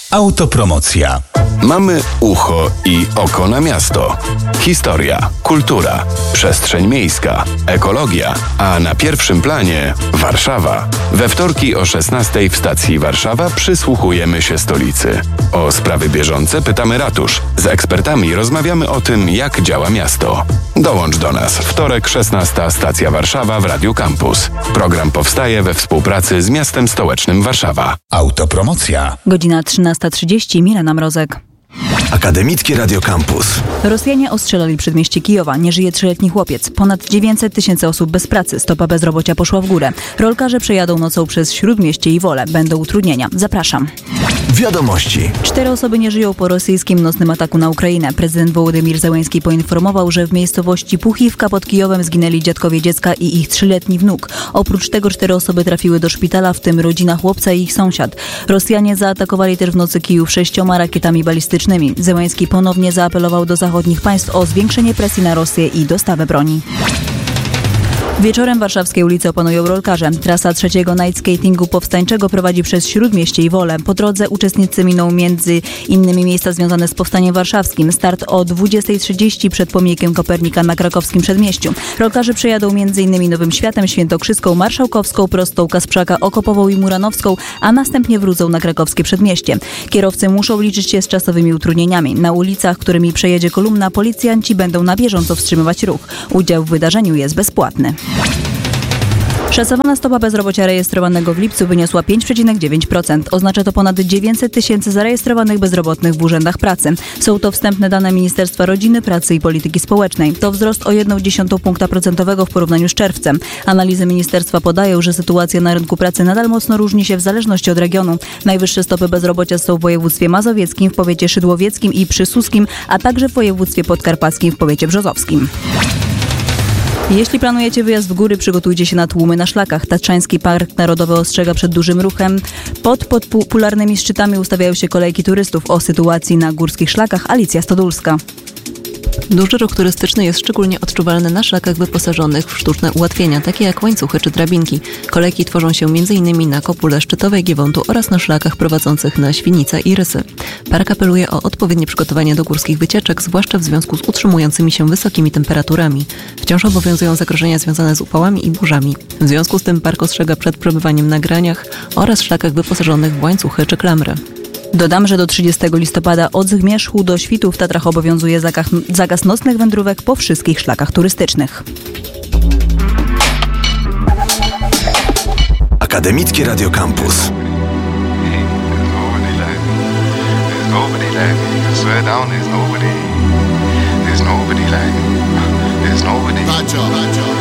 Autopromocja. Mamy ucho i oko na miasto. Historia, kultura, przestrzeń miejska, ekologia, a na pierwszym planie Warszawa. We wtorki o 16:00 w stacji Warszawa przysłuchujemy się stolicy. O sprawy bieżące pytamy ratusz. Z ekspertami rozmawiamy o tym, jak działa miasto. Dołącz do nas. Wtorek 16:00 stacja Warszawa w Radiu Campus. Program powstaje we współpracy z Miastem Stołecznym Warszawa. Autopromocja. Godzina 13:30. Milena Mrozek. Akademickie Radio Campus. Rosjanie ostrzelali przedmieście Kijowa. Nie żyje 3-letni chłopiec. Ponad 900 tysięcy osób bez pracy. Stopa bezrobocia poszła w górę. Rolkarze przejadą nocą przez Śródmieście i Wolę. Będą utrudnienia. Zapraszam. Wiadomości. 4 osoby nie żyją po rosyjskim nocnym ataku na Ukrainę. Prezydent Wołodymir Zełenski poinformował, że w miejscowości Puchiwka pod Kijowem zginęli dziadkowie dziecka i ich 3-letni wnuk. Oprócz tego 4 osoby trafiły do szpitala, w tym rodzina chłopca i ich sąsiad. Rosjanie zaatakowali też w nocy Kijów 6 rakietami balistycznymi. Zełenski ponownie zaapelował do zachodnich państw o zwiększenie presji na Rosję i dostawę broni. Wieczorem warszawskie ulice opanują rolkarze. Trasa 3. night skatingu powstańczego prowadzi przez Śródmieście i Wolę. Po drodze uczestnicy miną między innymi miejsca związane z Powstaniem Warszawskim. Start o 20:30 przed pomnikiem Kopernika na krakowskim Przedmieściu. Rolkarze przejadą m.in. Nowym Światem, Świętokrzyską, Marszałkowską, Prostą, Kasprzaka, Okopową i Muranowską, a następnie wrócą na krakowskie Przedmieście. Kierowcy muszą liczyć się z czasowymi utrudnieniami. Na ulicach, którymi przejedzie kolumna, policjanci będą na bieżąco wstrzymywać ruch. Udział w wydarzeniu jest bezpłatny. Szacowana stopa bezrobocia rejestrowanego w lipcu wyniosła 5,9%. Oznacza to ponad 900 tysięcy zarejestrowanych bezrobotnych w urzędach pracy. Są to wstępne dane Ministerstwa Rodziny, Pracy i Polityki Społecznej. To wzrost o 0,1 punkta procentowego w porównaniu z czerwcem. Analizy ministerstwa podają, że sytuacja na rynku pracy nadal mocno różni się w zależności od regionu. Najwyższe stopy bezrobocia są w województwie mazowieckim, w powiecie szydłowieckim i przysuskim, a także w województwie podkarpackim, w powiecie brzozowskim. Jeśli planujecie wyjazd w góry, przygotujcie się na tłumy na szlakach. Tatrzański Park Narodowy ostrzega przed dużym ruchem. Pod popularnymi szczytami ustawiają się kolejki turystów. O sytuacji na górskich szlakach Alicja Stodulska. Duży ruch turystyczny jest szczególnie odczuwalny na szlakach wyposażonych w sztuczne ułatwienia, takie jak łańcuchy czy drabinki. Kolejki tworzą się m.in. na Kopule Szczytowej Giewontu oraz na szlakach prowadzących na Świnice i Rysy. Park apeluje o odpowiednie przygotowanie do górskich wycieczek, zwłaszcza w związku z utrzymującymi się wysokimi temperaturami. Wciąż obowiązują zagrożenia związane z upałami i burzami. W związku z tym park ostrzega przed przebywaniem na graniach oraz szlakach wyposażonych w łańcuchy czy klamry. Dodam, że do 30 listopada od Zmierzchu do Świtu w Tatrach obowiązuje zakaz nocnych wędrówek po wszystkich szlakach turystycznych. Akademickie Radio Campus. There's nobody like